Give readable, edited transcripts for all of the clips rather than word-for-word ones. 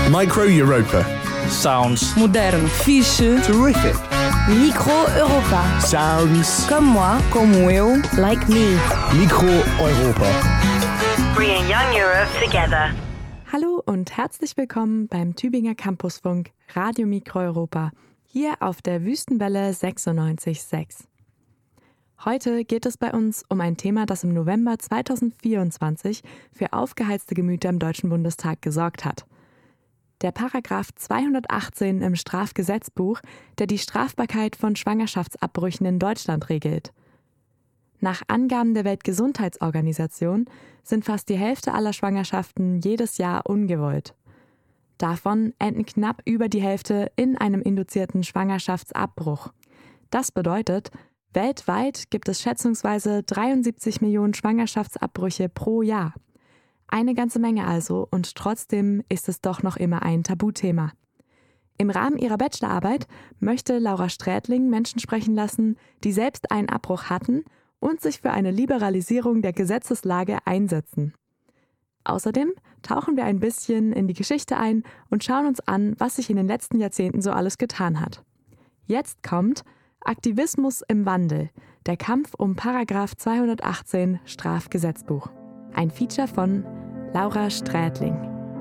Micro Europa. Sounds Modern. Fiche. Terrific. Micro Europa. Sounds. Comme moi. Como eu. Like me. Micro Europa. Bringing young Europe together. Hallo und herzlich willkommen beim Tübinger Campusfunk Radio Micro Europa, hier auf der Wüstenwelle 96,6. Heute geht es bei uns um ein Thema, das im November 2024 für aufgeheizte Gemüter im Deutschen Bundestag gesorgt hat. Der Paragraph 218 im Strafgesetzbuch, der die Strafbarkeit von Schwangerschaftsabbrüchen in Deutschland regelt. Nach Angaben der Weltgesundheitsorganisation sind fast die Hälfte aller Schwangerschaften jedes Jahr ungewollt. Davon enden knapp über die Hälfte in einem induzierten Schwangerschaftsabbruch. Das bedeutet, weltweit gibt es schätzungsweise 73 Millionen Schwangerschaftsabbrüche pro Jahr. Eine ganze Menge also, und trotzdem ist es doch noch immer ein Tabuthema. Im Rahmen ihrer Bachelorarbeit möchte Laura Strätling Menschen sprechen lassen, die selbst einen Abbruch hatten und sich für eine Liberalisierung der Gesetzeslage einsetzen. Außerdem tauchen wir ein bisschen in die Geschichte ein und schauen uns an, was sich in den letzten Jahrzehnten so alles getan hat. Jetzt kommt Aktivismus im Wandel, der Kampf um Paragraph 218 Strafgesetzbuch. Ein Feature von Laura Strätling.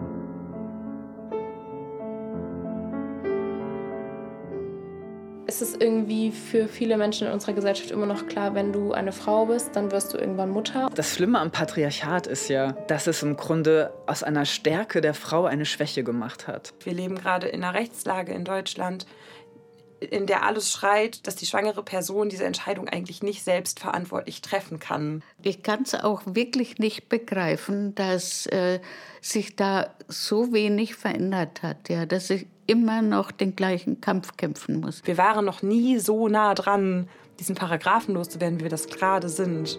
Es ist irgendwie für viele Menschen in unserer Gesellschaft immer noch klar, wenn du eine Frau bist, dann wirst du irgendwann Mutter. Das Schlimme am Patriarchat ist ja, dass es im Grunde aus einer Stärke der Frau eine Schwäche gemacht hat. Wir leben gerade in einer Rechtslage in Deutschland, in der alles schreit, dass die schwangere Person diese Entscheidung eigentlich nicht selbstverantwortlich treffen kann. Ich kann es auch wirklich nicht begreifen, dass sich da so wenig verändert hat, ja, dass ich immer noch den gleichen Kampf kämpfen muss. Wir waren noch nie so nah dran, diesen Paragraphen loszuwerden, wie wir das gerade sind.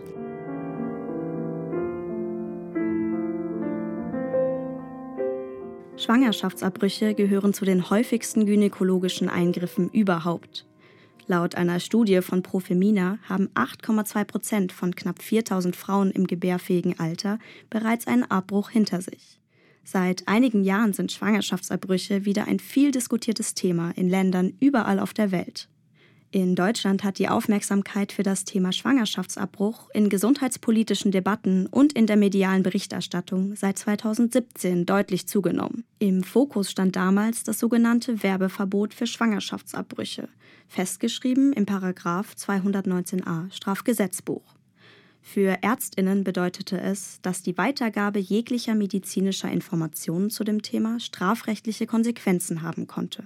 Schwangerschaftsabbrüche gehören zu den häufigsten gynäkologischen Eingriffen überhaupt. Laut einer Studie von Profemina haben 8,2% von knapp 4.000 Frauen im gebärfähigen Alter bereits einen Abbruch hinter sich. Seit einigen Jahren sind Schwangerschaftsabbrüche wieder ein viel diskutiertes Thema in Ländern überall auf der Welt. In Deutschland hat die Aufmerksamkeit für das Thema Schwangerschaftsabbruch in gesundheitspolitischen Debatten und in der medialen Berichterstattung seit 2017 deutlich zugenommen. Im Fokus stand damals das sogenannte Werbeverbot für Schwangerschaftsabbrüche, festgeschrieben im Paragraph 219a Strafgesetzbuch. Für ÄrztInnen bedeutete es, dass die Weitergabe jeglicher medizinischer Informationen zu dem Thema strafrechtliche Konsequenzen haben konnte.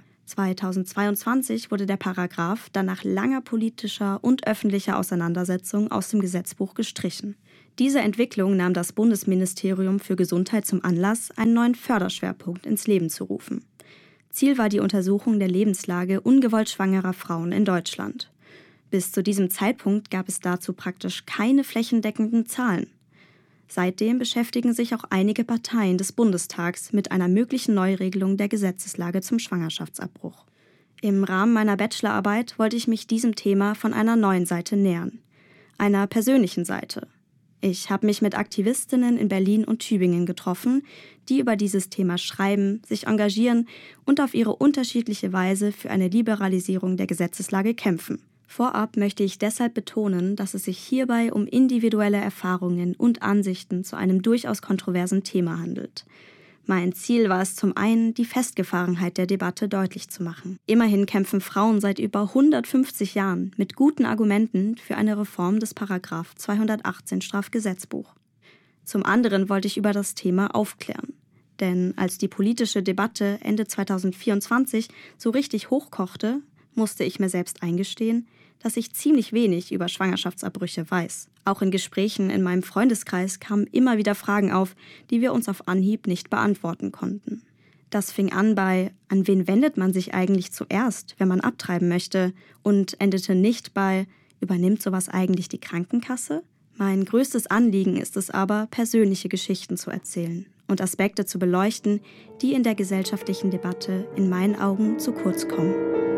2022 wurde der Paragraph dann nach langer politischer und öffentlicher Auseinandersetzung aus dem Gesetzbuch gestrichen. Diese Entwicklung nahm das Bundesministerium für Gesundheit zum Anlass, einen neuen Förderschwerpunkt ins Leben zu rufen. Ziel war die Untersuchung der Lebenslage ungewollt schwangerer Frauen in Deutschland. Bis zu diesem Zeitpunkt gab es dazu praktisch keine flächendeckenden Zahlen. Seitdem beschäftigen sich auch einige Parteien des Bundestags mit einer möglichen Neuregelung der Gesetzeslage zum Schwangerschaftsabbruch. Im Rahmen meiner Bachelorarbeit wollte ich mich diesem Thema von einer neuen Seite nähern, einer persönlichen Seite. Ich habe mich mit Aktivistinnen in Berlin und Tübingen getroffen, die über dieses Thema schreiben, sich engagieren und auf ihre unterschiedliche Weise für eine Liberalisierung der Gesetzeslage kämpfen. Vorab möchte ich deshalb betonen, dass es sich hierbei um individuelle Erfahrungen und Ansichten zu einem durchaus kontroversen Thema handelt. Mein Ziel war es zum einen, die Festgefahrenheit der Debatte deutlich zu machen. Immerhin kämpfen Frauen seit über 150 Jahren mit guten Argumenten für eine Reform des Paragraph 218 Strafgesetzbuch. Zum anderen wollte ich über das Thema aufklären. Denn als die politische Debatte Ende 2024 so richtig hochkochte, musste ich mir selbst eingestehen, dass ich ziemlich wenig über Schwangerschaftsabbrüche weiß. Auch in Gesprächen in meinem Freundeskreis kamen immer wieder Fragen auf, die wir uns auf Anhieb nicht beantworten konnten. Das fing an bei, an wen wendet man sich eigentlich zuerst, wenn man abtreiben möchte, und endete nicht bei, übernimmt sowas eigentlich die Krankenkasse? Mein größtes Anliegen ist es aber, persönliche Geschichten zu erzählen und Aspekte zu beleuchten, die in der gesellschaftlichen Debatte in meinen Augen zu kurz kommen.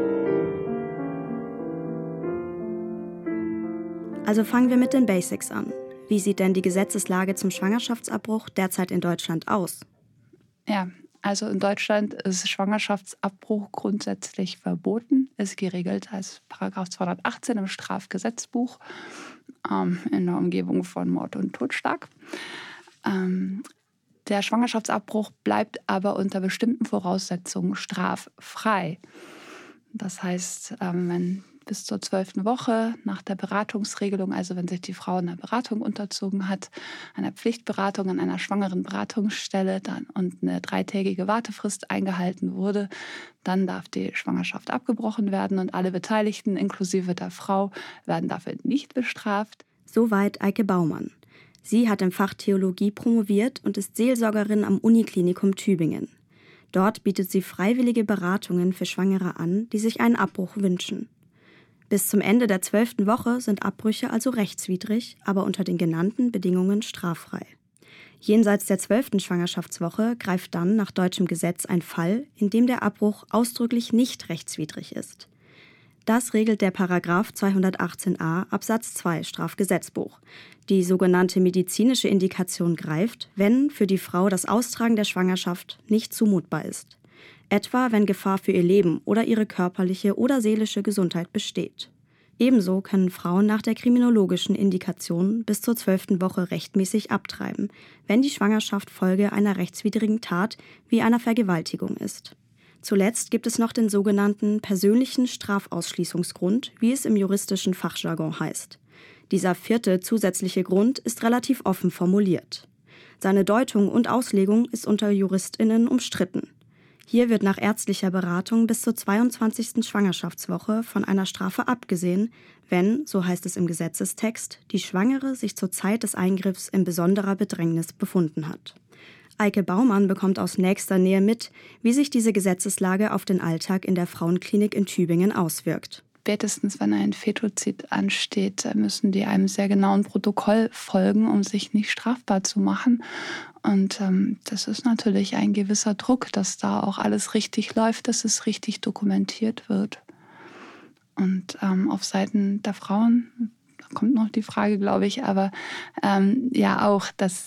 Also fangen wir mit den Basics an. Wie sieht denn die Gesetzeslage zum Schwangerschaftsabbruch derzeit in Deutschland aus? Ja, Also in Deutschland ist Schwangerschaftsabbruch grundsätzlich verboten, ist geregelt als § 218 im Strafgesetzbuch in der Umgebung von Mord und Totschlag. Der Schwangerschaftsabbruch bleibt aber unter bestimmten Voraussetzungen straffrei. Das heißt, wenn bis zur 12. Woche nach der Beratungsregelung, also wenn sich die Frau einer Beratung unterzogen hat, einer Pflichtberatung an einer schwangeren Beratungsstelle und eine 3-tägige Wartefrist eingehalten wurde, dann darf die Schwangerschaft abgebrochen werden und alle Beteiligten, inklusive der Frau, werden dafür nicht bestraft. Soweit Eike Baumann. Sie hat im Fach Theologie promoviert und ist Seelsorgerin am Uniklinikum Tübingen. Dort bietet sie freiwillige Beratungen für Schwangere an, die sich einen Abbruch wünschen. Bis zum Ende der 12. Woche sind Abbrüche also rechtswidrig, aber unter den genannten Bedingungen straffrei. Jenseits der 12. Schwangerschaftswoche greift dann nach deutschem Gesetz ein Fall, in dem der Abbruch ausdrücklich nicht rechtswidrig ist. Das regelt der Paragraph 218a Absatz 2 Strafgesetzbuch. Die sogenannte medizinische Indikation greift, wenn für die Frau das Austragen der Schwangerschaft nicht zumutbar ist. Etwa wenn Gefahr für ihr Leben oder ihre körperliche oder seelische Gesundheit besteht. Ebenso können Frauen nach der kriminologischen Indikation bis zur 12. Woche rechtmäßig abtreiben, wenn die Schwangerschaft Folge einer rechtswidrigen Tat wie einer Vergewaltigung ist. Zuletzt gibt es noch den sogenannten persönlichen Strafausschließungsgrund, wie es im juristischen Fachjargon heißt. Dieser 4. zusätzliche Grund ist relativ offen formuliert. Seine Deutung und Auslegung ist unter JuristInnen umstritten. Hier wird nach ärztlicher Beratung bis zur 22. Schwangerschaftswoche von einer Strafe abgesehen, wenn, so heißt es im Gesetzestext, die Schwangere sich zur Zeit des Eingriffs in besonderer Bedrängnis befunden hat. Eike Baumann bekommt aus nächster Nähe mit, wie sich diese Gesetzeslage auf den Alltag in der Frauenklinik in Tübingen auswirkt. Spätestens, wenn ein Fetozid ansteht, müssen die einem sehr genauen Protokoll folgen, um sich nicht strafbar zu machen. Und das ist natürlich ein gewisser Druck, dass da auch alles richtig läuft, dass es richtig dokumentiert wird. Und auf Seiten der Frauen, da kommt noch die Frage, glaube ich, aber ja auch,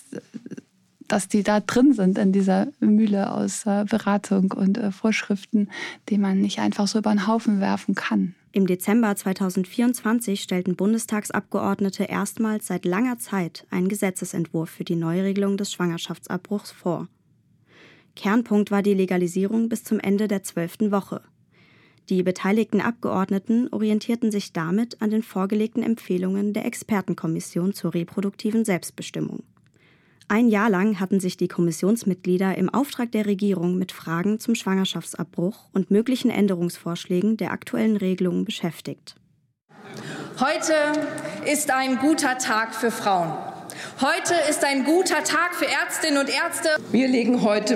dass die da drin sind in dieser Mühle aus Beratung und Vorschriften, die man nicht einfach so über den Haufen werfen kann. Im Dezember 2024 stellten Bundestagsabgeordnete erstmals seit langer Zeit einen Gesetzesentwurf für die Neuregelung des Schwangerschaftsabbruchs vor. Kernpunkt war die Legalisierung bis zum Ende der 12. Woche. Die beteiligten Abgeordneten orientierten sich damit an den vorgelegten Empfehlungen der Expertenkommission zur reproduktiven Selbstbestimmung. Ein Jahr lang hatten sich die Kommissionsmitglieder im Auftrag der Regierung mit Fragen zum Schwangerschaftsabbruch und möglichen Änderungsvorschlägen der aktuellen Regelungen beschäftigt. Heute ist ein guter Tag für Frauen. Heute ist ein guter Tag für Ärztinnen und Ärzte. Wir legen heute